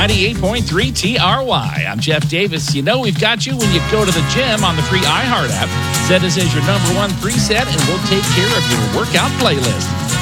98.3 TRY. I'm Jeff Davis. You know we've got you when you go to the gym on the free iHeart app. Set us as your number one preset, and we'll take care of your workout playlist.